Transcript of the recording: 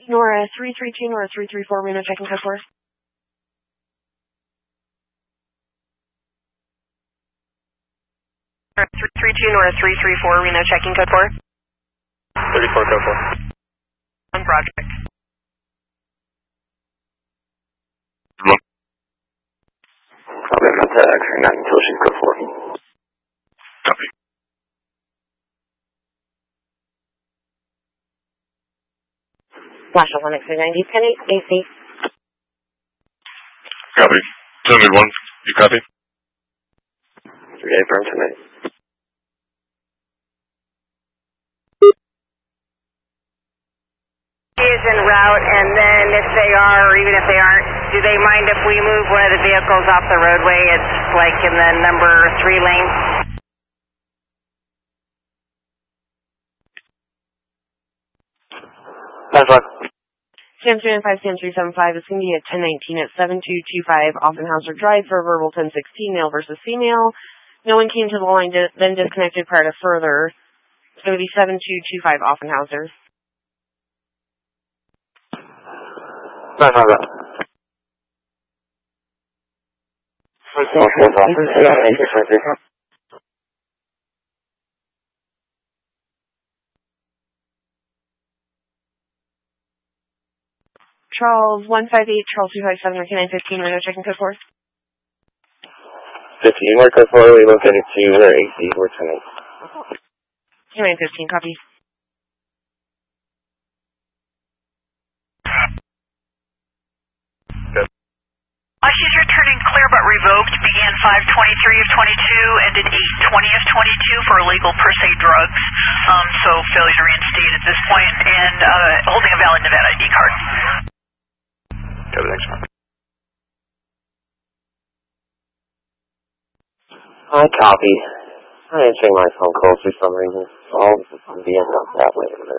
Nora 332, Nora 334, Reno checking code 4. 332, Nora 334, Reno checking code 4. 34 code 4. On project. Copy, I'm not X-ray 9 until she's code 4. Copy. Flash on X-ray 90, 10-8, AC. Copy. 10-1, you copy? 3-8 firm tonight. Is en route, and then if they are, or even if they aren't, do they mind if we move one of the vehicles off the roadway? It's like in the number 3 lane. That's right. CM395, CM375 is going to be at 1019 at 7225 Offenhauser Drive for verbal 1016, male versus female. No one came to the line, then disconnected prior to further. It's going to be 7225 Offenhauser. That's right. Charles 158, Charles 257, or K915, Reno checking code 4. 50, more code 4, we located to their AC, we're tonight. K915, copy. She's returning clear but revoked, began 5/23 of 22, ended 8/20 of 22 for illegal per se drugs, so failure to reinstate at this point, and holding a valid Nevada ID card. Go to the next one. I copy. I'm answering my phone calls for some reason, so I'll be ending up that way in a minute.